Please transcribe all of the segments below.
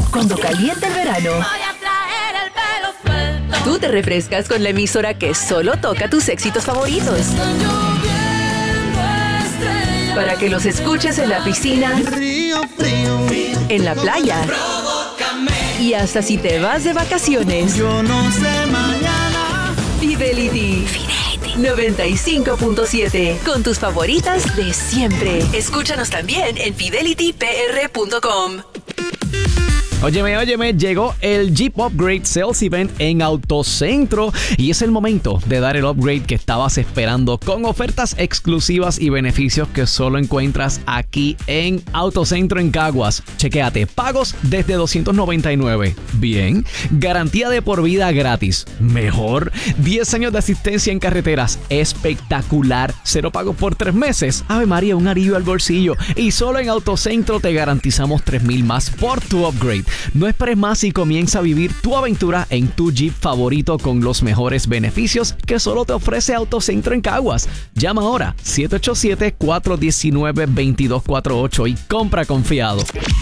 Cuando calienta el verano, tú te refrescas con la emisora que solo toca tus éxitos favoritos. Para que los escuches en la piscina, en la playa y hasta si te vas de vacaciones. Yo no sé mañana. Fidelity 95.7 con tus favoritas de siempre. Escúchanos también en fidelitypr.com. Óyeme, llegó el Jeep Upgrade Sales Event en Autocentro y es el momento de dar el upgrade que estabas esperando con ofertas exclusivas y beneficios que solo encuentras aquí en Autocentro en Caguas. Chequéate, pagos desde $299. Bien, garantía de por vida gratis. Mejor, 10 años de asistencia en carreteras. Espectacular. 0 pagos por 3 meses. Ave María, un alivio al bolsillo. Y solo en Autocentro te garantizamos $3,000 más por tu upgrade. No esperes más y comienza a vivir tu aventura en tu Jeep favorito con los mejores beneficios que solo te ofrece Autocentro en Caguas. Llama ahora 787-419-2248 y compra confiado.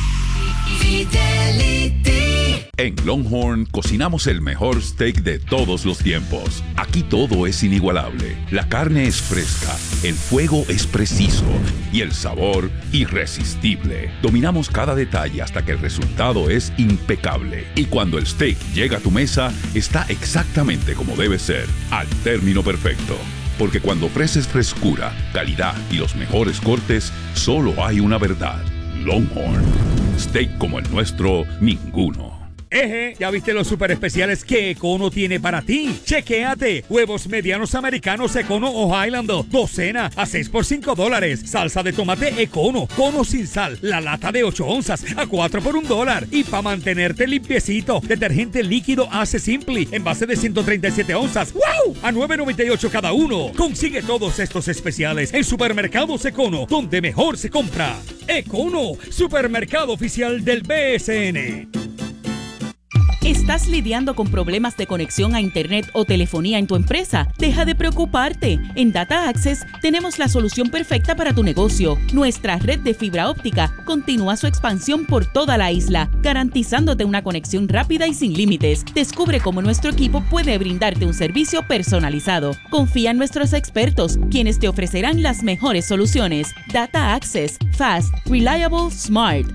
En Longhorn cocinamos el mejor steak de todos los tiempos. Aquí todo es inigualable. La carne es fresca, el fuego es preciso y el sabor irresistible. Dominamos cada detalle hasta que el resultado es impecable. Y cuando el steak llega a tu mesa, está exactamente como debe ser, al término perfecto. Porque cuando ofreces frescura, calidad y los mejores cortes, solo hay una verdad. Longhorn. Steak como el nuestro, ninguno. ¿Ya viste los super especiales que Econo tiene para ti? Chequéate. Huevos medianos americanos Econo o Highlander. Docena a 6 por $5. Salsa de tomate Econo. Cono sin sal. La lata de 8 onzas a 4 por $1. Y para mantenerte limpiecito, detergente líquido Ace Simply. Envase de 137 onzas. ¡Wow! A $9.98 cada uno. Consigue todos estos especiales en Supermercados Econo, donde mejor se compra. Econo, supermercado oficial del BSN. ¿Estás lidiando con problemas de conexión a internet o telefonía en tu empresa? Deja de preocuparte. En Data Access tenemos la solución perfecta para tu negocio. Nuestra red de fibra óptica continúa su expansión por toda la isla, garantizándote una conexión rápida y sin límites. Descubre cómo nuestro equipo puede brindarte un servicio personalizado. Confía en nuestros expertos, quienes te ofrecerán las mejores soluciones. Data Access. Fast, Reliable, Smart.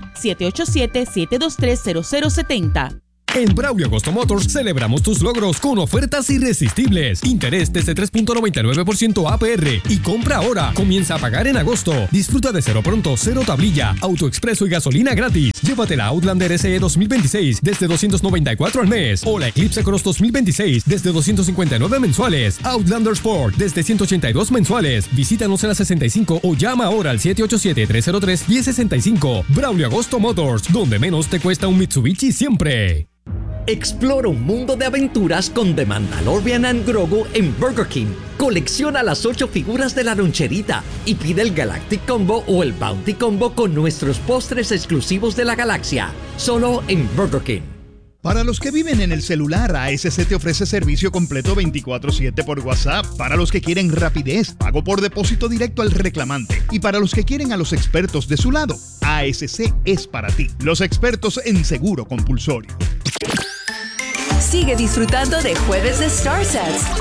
787-723-0070. En Braulio Agosto Motors celebramos tus logros con ofertas irresistibles. Interés desde 3.99% APR y compra ahora. Comienza a pagar en agosto. Disfruta de cero pronto, cero tablilla, autoexpreso y gasolina gratis. Llévate la Outlander SE 2026 desde $294 al mes o la Eclipse Cross 2026 desde $259 mensuales. Outlander Sport desde $182 mensuales. Visítanos en la 65 o llama ahora al 787-303-1065. Braulio Agosto Motors, donde menos te cuesta un Mitsubishi siempre. Explora un mundo de aventuras con The Mandalorian and Grogu en Burger King. Colecciona las 8 figuras de la loncherita y pide el Galactic Combo o el Bounty Combo con nuestros postres exclusivos de la galaxia. Solo en Burger King. Para los que viven en el celular, ASC te ofrece servicio completo 24/7 por WhatsApp. Para los que quieren rapidez, pago por depósito directo al reclamante. Y para los que quieren a los expertos de su lado, ASC es para ti. Los expertos en seguro compulsorio. Sigue disfrutando de Jueves de Star Sets